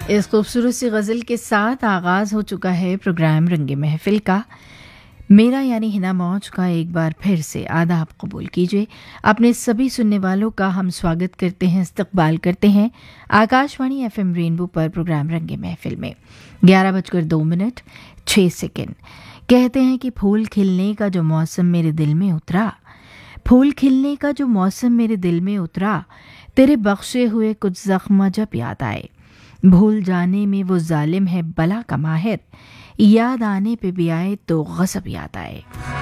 इस खूबसूरत सी गज़ल के साथ आगाज़ हो चुका है प्रोग्राम रंगे महफिल का। मेरा यानी हिना मौज का एक बार फिर से आदाब कबूल कीजिए। अपने सभी सुनने वालों का हम स्वागत करते हैं, इस्तकबाल करते हैं आकाशवाणी एफएम रेनबो पर प्रोग्राम रंगे महफिल में। 11:02 कहते हैं कि फूल खिलने का जो मौसम मेरे दिल में उतरा, फूल खिलने का जो मौसम मेरे दिल में उतरा, तेरे बख्शे हुए कुछ जख्म जब याद आए, भूल जाने में वो जालिम है बला का माहिर, याद आने पे भी आए तो गज़ब याद आए।